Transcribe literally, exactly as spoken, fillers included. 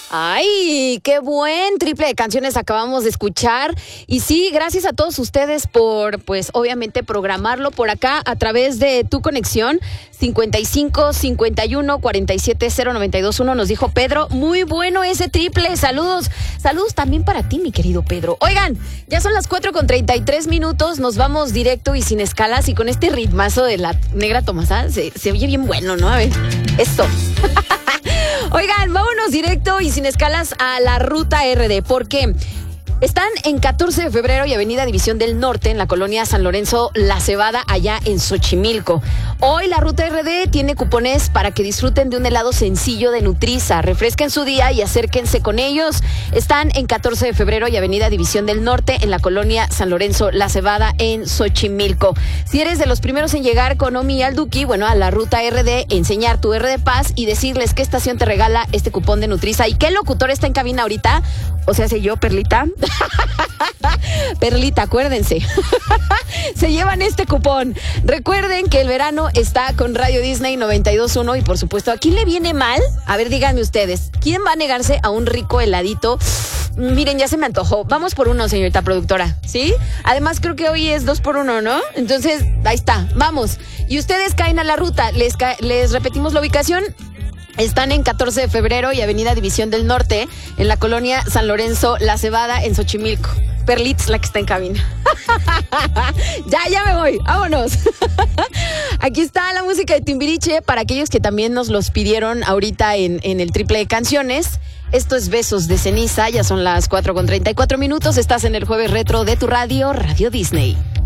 Ay, qué buen triple de canciones acabamos de escuchar. Y sí, gracias a todos ustedes por, pues, obviamente programarlo por acá a través de tu conexión cincuenta y cinco, cincuenta y uno, cuarenta y siete, cero noventa y dos uno. Nos dijo Pedro, muy bueno ese triple. Saludos, saludos también para ti, mi querido Pedro. Oigan, ya son las cuatro con treinta y tres minutos. Nos vamos directo y sin escalas. Y con este ritmazo de la Negra Tomasa, se, se oye bien bueno, ¿no? A ver, esto. Oigan, vámonos directo y sin escalas a la Ruta R D, porque están en catorce de febrero y Avenida División del Norte, en la colonia San Lorenzo La Cebada, allá en Xochimilco. Hoy la Ruta R D tiene cupones para que disfruten de un helado sencillo de Nutriza. Refresquen su día y acérquense con ellos. Están en catorce de febrero y Avenida División del Norte, en la colonia San Lorenzo La Cebada, en Xochimilco. Si eres de los primeros en llegar con Omi y Alduki, bueno, a la Ruta R D, enseñar tu R de Paz y decirles qué estación te regala este cupón de Nutriza. ¿Y qué locutor está en cabina ahorita? O sea, ¿soy yo, Perlita? Perlita, acuérdense. Se llevan este cupón. Recuerden que el verano está con Radio Disney noventa y dos punto uno y por supuesto, ¿a quién le viene mal? A ver, díganme ustedes, ¿quién va a negarse a un rico heladito? Miren, ya se me antojó. Vamos por uno, señorita productora, ¿sí? Además, creo que hoy es dos por uno, ¿no? Entonces, ahí está, vamos. Y ustedes caen a la ruta. Les, ca- les repetimos la ubicación. Están en catorce de febrero y Avenida División del Norte, en la colonia San Lorenzo La Cebada, en Xochimilco. Perlitz, la que está en cabina. Ya, ya me voy, vámonos. Aquí está la música de Timbiriche para aquellos que también nos los pidieron ahorita en, en el triple de canciones. Esto es Besos de Ceniza, ya son las cuatro con treinta y cuatro minutos. Estás en el Jueves Retro de tu radio, Radio Disney.